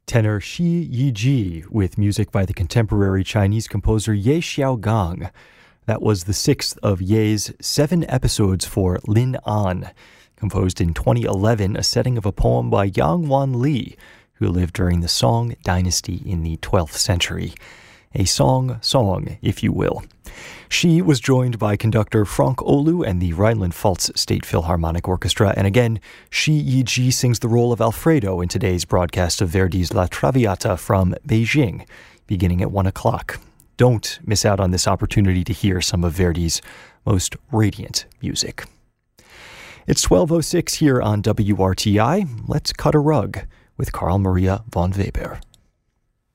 tenor Shi Yiji with music by the contemporary Chinese composer Ye Xiaogang. That was the sixth of Ye's 7 episodes for Lin An, composed in 2011, a setting of a poem by Yang Wan Li, who lived during the Song dynasty in the 12th century. A song, if you will. She was joined by conductor Frank Olu and the Rhineland-Pfalz State Philharmonic Orchestra, and again, Shi Yiji sings the role of Alfredo in today's broadcast of Verdi's La Traviata from Beijing, beginning at 1 o'clock. Don't miss out on this opportunity to hear some of Verdi's most radiant music. It's 12:06 here on WRTI. Let's cut a rug with Carl Maria von Weber.